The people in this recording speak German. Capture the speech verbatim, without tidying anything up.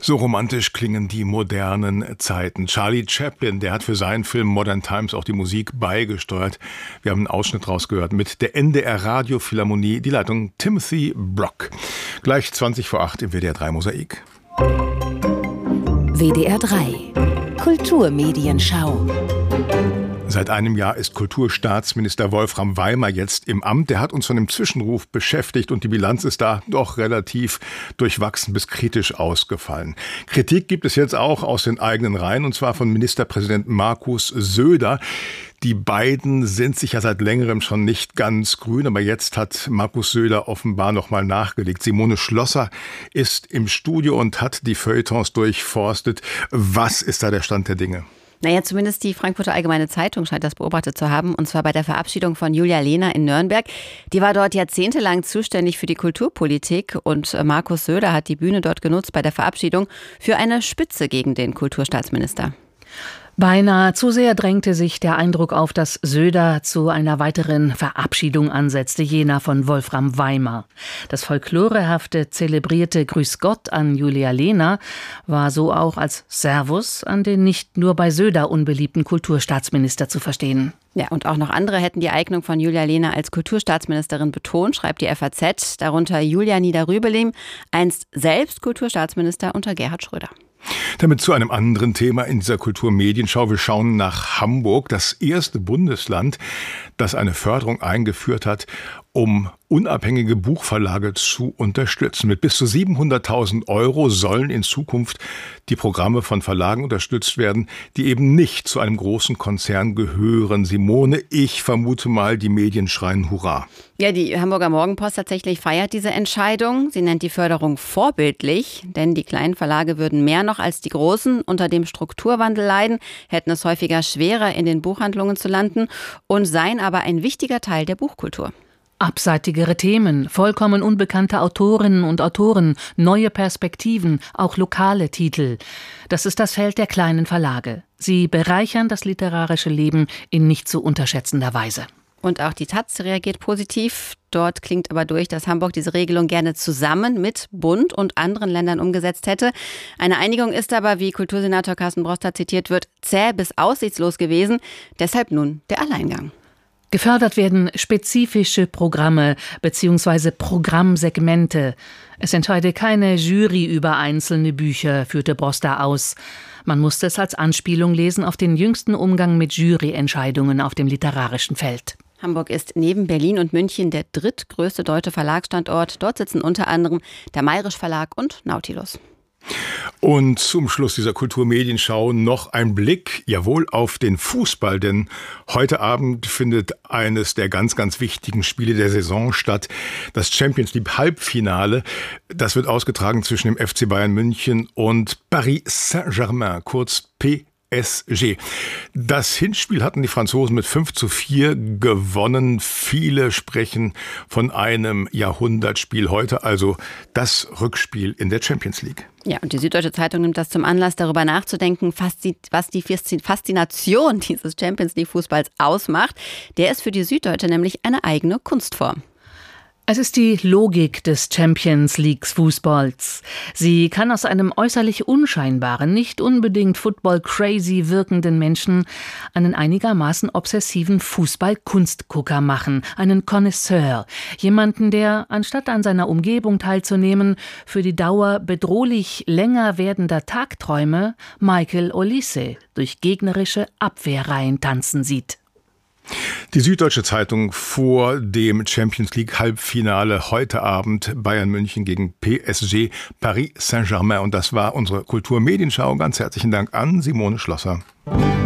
So romantisch klingen die modernen Zeiten. Charlie Chaplin, der hat für seinen Film Modern Times auch die Musik beigesteuert. Wir haben einen Ausschnitt rausgehört mit der N D R Radiophilharmonie, die Leitung Timothy Brock. Gleich zwanzig vor acht im W D R drei Mosaik. W D R drei Kulturmedienschau. Seit einem Jahr ist Kulturstaatsminister Wolfram Weimer jetzt im Amt. Der hat uns von dem Zwischenruf beschäftigt und die Bilanz ist da doch relativ durchwachsen bis kritisch ausgefallen. Kritik gibt es jetzt auch aus den eigenen Reihen, und zwar von Ministerpräsident Markus Söder. Die beiden sind sich ja seit längerem schon nicht ganz grün, aber jetzt hat Markus Söder offenbar noch mal nachgelegt. Simone Schlosser ist im Studio und hat die Feuilletons durchforstet. Was ist da der Stand der Dinge? Naja, zumindest die Frankfurter Allgemeine Zeitung scheint das beobachtet zu haben, und zwar bei der Verabschiedung von Julia Lehner in Nürnberg. Die war dort jahrzehntelang zuständig für die Kulturpolitik, und Markus Söder hat die Bühne dort genutzt bei der Verabschiedung für eine Spitze gegen den Kulturstaatsminister. Beinahe zu sehr drängte sich der Eindruck auf, dass Söder zu einer weiteren Verabschiedung ansetzte, jener von Wolfram Weimer. Das folklorehafte zelebrierte Grüß Gott an Julia Lehner war so auch als Servus an den nicht nur bei Söder unbeliebten Kulturstaatsminister zu verstehen. Ja, und auch noch andere hätten die Eignung von Julia Lehner als Kulturstaatsministerin betont, schreibt die F A Z, darunter Julia Nieder-Rübelim, einst selbst Kulturstaatsminister unter Gerhard Schröder. Damit zu einem anderen Thema in dieser Kulturmedienschau. Wir schauen nach Hamburg, das erste Bundesland, das eine Förderung eingeführt hat, um unabhängige Buchverlage zu unterstützen. Mit bis zu siebenhunderttausend Euro sollen in Zukunft die Programme von Verlagen unterstützt werden, die eben nicht zu einem großen Konzern gehören. Simone, ich vermute mal, die Medien schreien Hurra. Ja, die Hamburger Morgenpost tatsächlich feiert diese Entscheidung. Sie nennt die Förderung vorbildlich, denn die kleinen Verlage würden mehr noch als die großen unter dem Strukturwandel leiden, hätten es häufiger schwerer, in den Buchhandlungen zu landen und seien aber ein wichtiger Teil der Buchkultur. Abseitigere Themen, vollkommen unbekannte Autorinnen und Autoren, neue Perspektiven, auch lokale Titel. Das ist das Feld der kleinen Verlage. Sie bereichern das literarische Leben in nicht zu unterschätzender Weise. Und auch die Taz reagiert positiv. Dort klingt aber durch, dass Hamburg diese Regelung gerne zusammen mit Bund und anderen Ländern umgesetzt hätte. Eine Einigung ist aber, wie Kultursenator Carsten Broster zitiert wird, zäh bis aussichtslos gewesen. Deshalb nun der Alleingang. Gefördert werden spezifische Programme bzw. Programmsegmente. Es entscheide keine Jury über einzelne Bücher, führte Broster aus. Man musste es als Anspielung lesen auf den jüngsten Umgang mit Juryentscheidungen auf dem literarischen Feld. Hamburg ist neben Berlin und München der drittgrößte deutsche Verlagsstandort. Dort sitzen unter anderem der Mayrisch Verlag und Nautilus. Und zum Schluss dieser Kulturmedienschau noch ein Blick, jawohl, auf den Fußball, denn heute Abend findet eines der ganz, ganz wichtigen Spiele der Saison statt, das Champions League Halbfinale. Das wird ausgetragen zwischen dem F C Bayern München und Paris Saint-Germain, kurz P S G. Das Hinspiel hatten die Franzosen mit fünf zu vier gewonnen. Viele sprechen von einem Jahrhundertspiel heute, also das Rückspiel in der Champions League. Ja, und die Süddeutsche Zeitung nimmt das zum Anlass, darüber nachzudenken, was die Faszination dieses Champions League Fußballs ausmacht. Der ist für die Süddeutsche nämlich eine eigene Kunstform. Es ist die Logik des Champions League Fußballs. Sie kann aus einem äußerlich unscheinbaren, nicht unbedingt Football-crazy wirkenden Menschen einen einigermaßen obsessiven Fußball-Kunstgucker machen, einen Connoisseur, jemanden, der, anstatt an seiner Umgebung teilzunehmen, für die Dauer bedrohlich länger werdender Tagträume Michael Olise durch gegnerische Abwehrreihen tanzen sieht. Die Süddeutsche Zeitung vor dem Champions League Halbfinale heute Abend Bayern München gegen P S G Paris Saint-Germain. Und das war unsere Kulturmedienschau. Ganz herzlichen Dank an Simone Schlosser.